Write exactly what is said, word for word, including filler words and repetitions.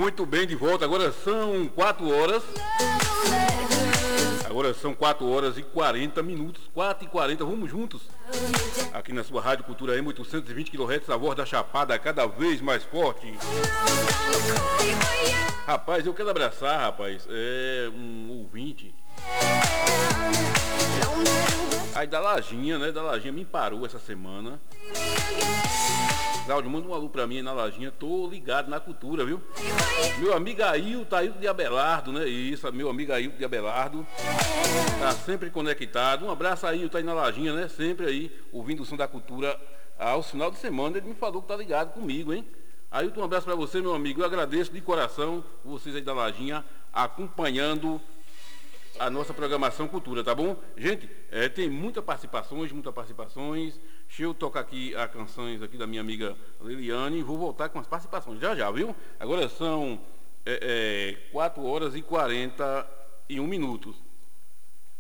Muito bem, de volta. Agora são quatro horas. Agora são quatro horas e quarenta minutos. quatro e quarenta, vamos juntos. Aqui na sua Rádio Cultura M, oitocentos e vinte quilohertz, a voz da Chapada cada vez mais forte. Rapaz, eu quero abraçar, rapaz, é um ouvinte. Aí da Lajinha, né? Da Lajinha me parou essa semana. Cláudio, manda um alô pra mim aí na Lajinha. Tô ligado na cultura, viu? Meu amigo Ailton, Ailton de Abelardo, né? Isso, meu amigo Ailton de Abelardo. Tá sempre conectado. Um abraço aí, tá aí na Lajinha, né? Sempre aí, ouvindo o som da cultura. Ao final de semana ele me falou que tá ligado comigo, hein? Ailton, um abraço pra você, meu amigo. Eu agradeço de coração vocês aí da Lajinha acompanhando a nossa programação Cultura, tá bom? Gente, é, tem muitas participações, muitas participações. Deixa eu tocar aqui as canções aqui da minha amiga Liliane e vou voltar com as participações já já, viu? Agora são é, é, quatro horas e quarenta e um minutos.